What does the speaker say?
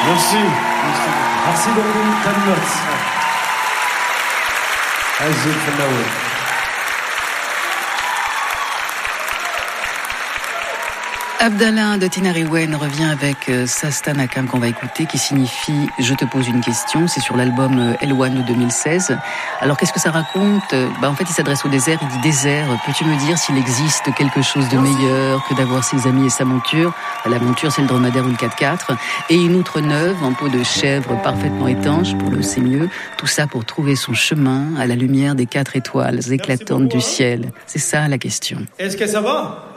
Merci. Merci beaucoup, Tannots. عايزين فناوي. Abdallah de Tinariwen revient avec Sastanakam qu'on va écouter, qui signifie « Je te pose une question ». C'est sur l'album Elwan de 2016. Alors qu'est-ce que ça raconte ? En fait, il s'adresse au désert, il dit « Désert, peux-tu me dire s'il existe quelque chose de meilleur que d'avoir ses amis et sa monture ?» La monture, c'est le dromadaire ou le 4x4. Et une outre neuve en peau de chèvre parfaitement étanche, pour le c'est mieux. Tout ça pour trouver son chemin à la lumière des 4 étoiles éclatantes du ciel. C'est ça la question. Est-ce que ça va?